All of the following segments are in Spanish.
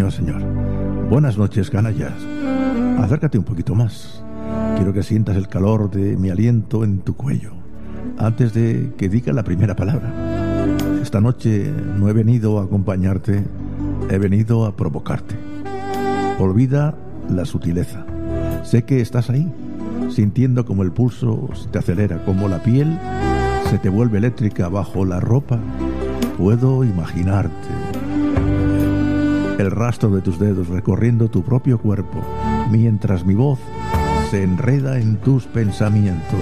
señor. Buenas noches, canallas. Acércate un poquito más. Quiero que sientas el calor de mi aliento en tu cuello antes de que diga la primera palabra. Esta noche no he venido a acompañarte, he venido a provocarte. Olvida la sutileza. Sé que estás ahí, sintiendo como el pulso se te acelera, como la piel se te vuelve eléctrica bajo la ropa. Puedo imaginarte el rastro de tus dedos recorriendo tu propio cuerpo, mientras mi voz se enreda en tus pensamientos.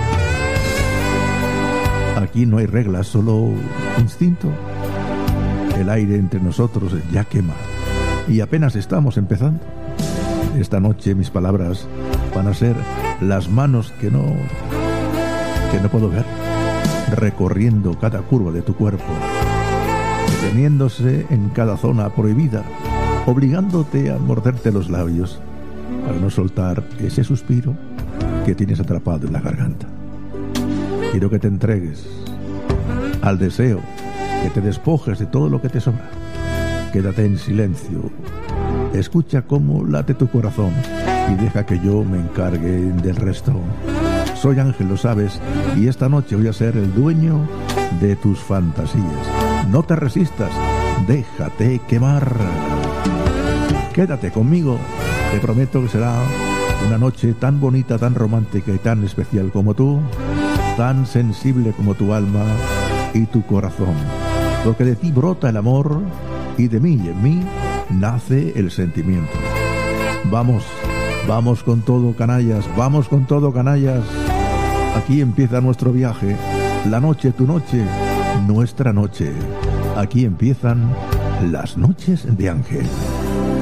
Aquí no hay reglas, solo instinto. El aire entre nosotros ya quema y apenas estamos empezando. Esta noche mis palabras van a ser las manos que no puedo ver, recorriendo cada curva de tu cuerpo, deteniéndose en cada zona prohibida, obligándote a morderte los labios para no soltar ese suspiro que tienes atrapado en la garganta. Quiero que te entregues al deseo, que te despojes de todo lo que te sobra. Quédate en silencio, escucha cómo late tu corazón y deja que yo me encargue del resto. Soy Ángel, lo sabes, y esta noche voy a ser el dueño de tus fantasías. No te resistas, déjate quemar. Quédate conmigo, te prometo que será una noche tan bonita, tan romántica y tan especial como tú, tan sensible como tu alma y tu corazón, porque de ti brota el amor y de mí y en mí nace el sentimiento. Vamos con todo, canallas, vamos con todo, canallas. Aquí empieza nuestro viaje, la noche, tu noche, nuestra noche. Aquí empiezan las noches de Ángel.